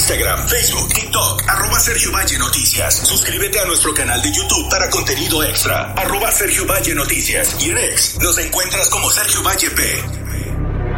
Instagram, Facebook, TikTok, @Sergio Valle Noticias. Suscríbete a nuestro canal de YouTube para contenido extra, @Sergio Valle Noticias. Y en X nos encuentras como Sergio Valle P.